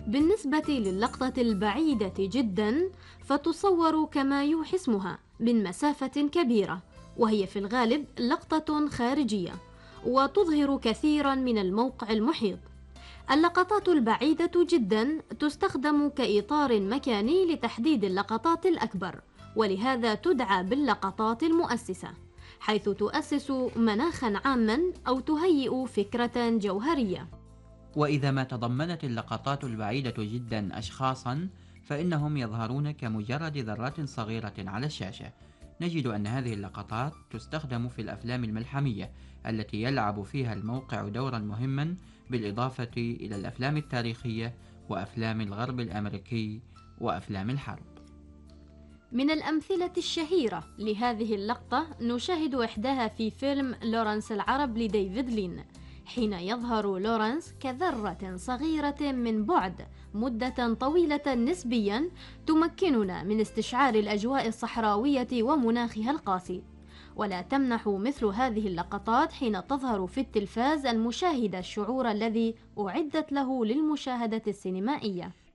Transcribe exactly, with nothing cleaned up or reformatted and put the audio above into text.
بالنسبة للقطة البعيدة جدا فتصور كما يوحي اسمها من مسافة كبيرة، وهي في الغالب لقطة خارجية وتظهر كثيرا من الموقع المحيط. اللقطات البعيدة جدا تستخدم كإطار مكاني لتحديد اللقطات الأكبر، ولهذا تدعى باللقطات المؤسسة، حيث تؤسس مناخا عاما أو تهيئ فكرة جوهرية. وإذا ما تضمنت اللقطات البعيدة جدا أشخاصا فإنهم يظهرون كمجرد ذرات صغيرة على الشاشة. نجد أن هذه اللقطات تستخدم في الأفلام الملحمية التي يلعب فيها الموقع دورا مهما، بالإضافة إلى الأفلام التاريخية وأفلام الغرب الأمريكي وأفلام الحرب. من الأمثلة الشهيرة لهذه اللقطة نشاهد إحداها في فيلم لورنس العرب لديفيد لين، حين يظهر لورنس كذرة صغيرة من بعد مدة طويلة نسبيا تمكننا من استشعار الأجواء الصحراوية ومناخها القاسي. ولا تمنح مثل هذه اللقطات حين تظهر في التلفاز المشاهد الشعور الذي أعدت له للمشاهدة السينمائية.